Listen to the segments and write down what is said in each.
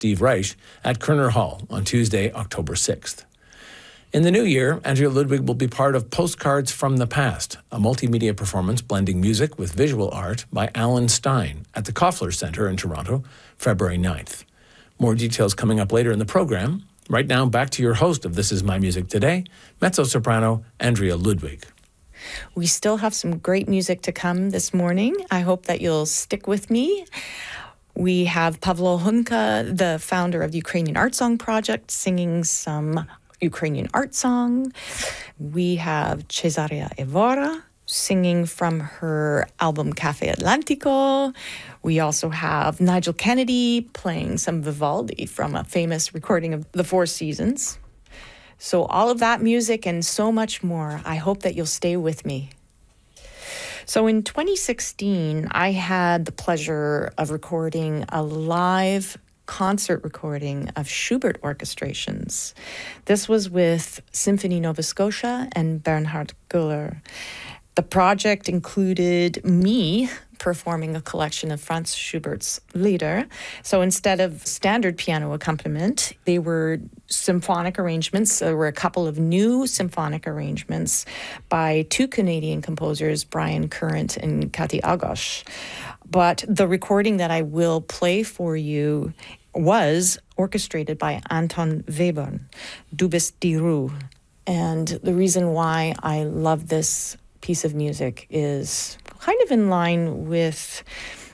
Steve Reich, at Kerner Hall on Tuesday, October 6th. In the new year, Andrea Ludwig will be part of Postcards from the Past, a multimedia performance blending music with visual art by Alan Stein at the Koffler Centre in Toronto, February 9th. More details coming up later in the program. Right now, back to your host of This Is My Music Today, mezzo-soprano Andrea Ludwig. We still have some great music to come this morning. I hope that you'll stick with me. We have Pavlo Hunka, the founder of the Ukrainian Art Song Project, singing some Ukrainian art song. We have Cesaria Evora singing from her album Cafe Atlantico. We also have Nigel Kennedy playing some Vivaldi from a famous recording of The Four Seasons. So all of that music and so much more. I hope that you'll stay with me. So in 2016, I had the pleasure of recording a live concert recording of Schubert orchestrations. This was with Symphony Nova Scotia and Bernhard Güller. The project included me performing a collection of Franz Schubert's Lieder. So instead of standard piano accompaniment, they were symphonic arrangements. There were a couple of new symphonic arrangements by two Canadian composers, Brian Current and Kati Agosh. But the recording that I will play for you was orchestrated by Anton Webern, Du bist die Ruhe. And the reason why I love this piece of music is kind of in line with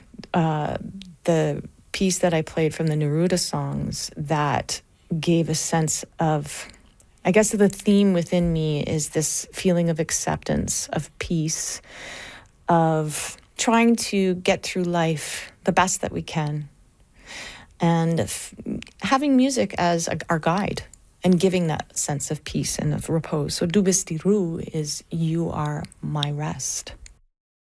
the piece that I played from the Neruda songs that gave a sense of, I guess the theme within me is this feeling of acceptance, of peace, of trying to get through life the best that we can. And having music as our guide and giving that sense of peace and of repose. So Du bist die Ruhe is you are my rest.